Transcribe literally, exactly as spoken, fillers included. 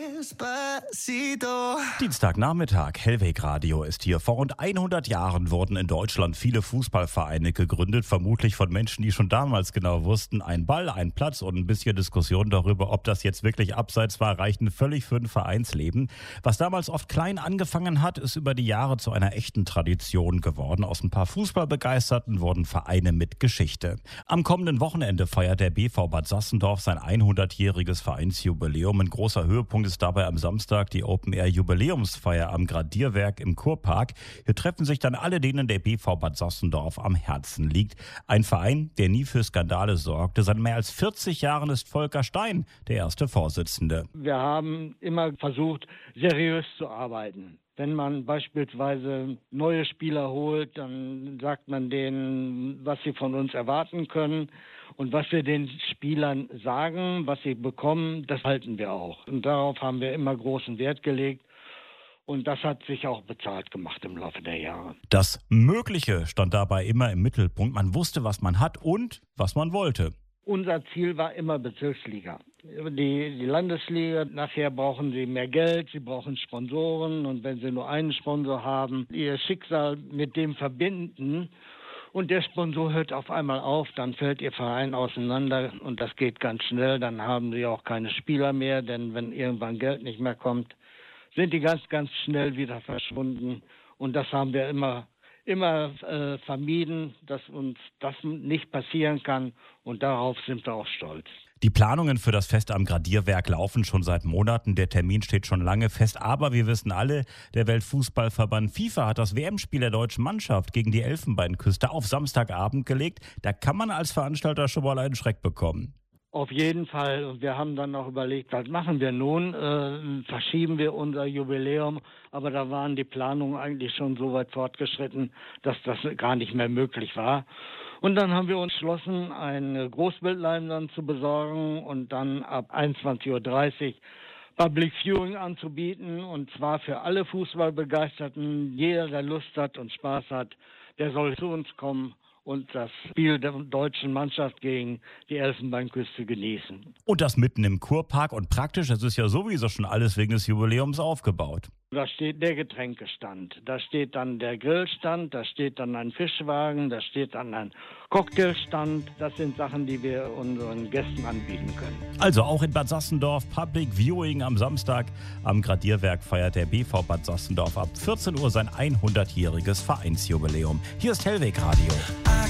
Despacito. Dienstagnachmittag, Hellweg Radio ist hier. Vor rund hundert Jahren wurden in Deutschland viele Fußballvereine gegründet, vermutlich von Menschen, die schon damals genau wussten, ein Ball, ein Platz und ein bisschen Diskussion darüber, ob das jetzt wirklich abseits war, reichten völlig für ein Vereinsleben. Was damals oft klein angefangen hat, ist über die Jahre zu einer echten Tradition geworden. Aus ein paar Fußballbegeisterten wurden Vereine mit Geschichte. Am kommenden Wochenende feiert der B V Bad Sassendorf sein hundertjähriges Vereinsjubiläum. Ein großer Höhepunkt ist dabei am Samstag die Open-Air-Jubiläumsfeier am Gradierwerk im Kurpark. Hier treffen sich dann alle, denen der B V Bad Sassendorf am Herzen liegt. Ein Verein, der nie für Skandale sorgte. Seit mehr als vierzig Jahren ist Volker Stein der erste Vorsitzende. Wir haben immer versucht, seriös zu arbeiten. Wenn man beispielsweise neue Spieler holt, dann sagt man denen, was sie von uns erwarten können. Und was wir den Spielern sagen, was sie bekommen, das halten wir auch. Und darauf haben wir immer großen Wert gelegt. Und das hat sich auch bezahlt gemacht im Laufe der Jahre. Das Mögliche stand dabei immer im Mittelpunkt. Man wusste, was man hat und was man wollte. Unser Ziel war immer Bezirksliga. Die, die Landesliga, nachher brauchen sie mehr Geld, sie brauchen Sponsoren. Und wenn sie nur einen Sponsor haben, ihr Schicksal mit dem verbinden und der Sponsor hört auf einmal auf, dann fällt ihr Verein auseinander und das geht ganz schnell. Dann haben sie auch keine Spieler mehr, denn wenn irgendwann Geld nicht mehr kommt, sind die ganz, ganz schnell wieder verschwunden. Und das haben wir immer immer äh, vermieden, dass uns das nicht passieren kann. Und darauf sind wir auch stolz. Die Planungen für das Fest am Gradierwerk laufen schon seit Monaten. Der Termin steht schon lange fest. Aber wir wissen alle, der Weltfußballverband FIFA hat das W M-Spiel der deutschen Mannschaft gegen die Elfenbeinküste auf Samstagabend gelegt. Da kann man als Veranstalter schon mal einen Schreck bekommen. Auf jeden Fall. Und wir haben dann noch überlegt, was machen wir nun? Äh, verschieben wir unser Jubiläum? Aber da waren die Planungen eigentlich schon so weit fortgeschritten, dass das gar nicht mehr möglich war. Und dann haben wir uns entschlossen, eine Großbildleinwand zu besorgen und dann ab einundzwanzig Uhr dreißig Public Viewing anzubieten. Und zwar für alle Fußballbegeisterten. Jeder, der Lust hat und Spaß hat, der soll zu uns kommen und das Spiel der deutschen Mannschaft gegen die Elfenbeinküste genießen. Und das mitten im Kurpark und praktisch, es ist ja sowieso schon alles wegen des Jubiläums aufgebaut. Da steht der Getränkestand, da steht dann der Grillstand, da steht dann ein Fischwagen, da steht dann ein Cocktailstand. Das sind Sachen, die wir unseren Gästen anbieten können. Also auch in Bad Sassendorf Public Viewing am Samstag. Am Gradierwerk feiert der B V Bad Sassendorf ab vierzehn Uhr sein hundertjähriges Vereinsjubiläum. Hier ist Hellweg Radio.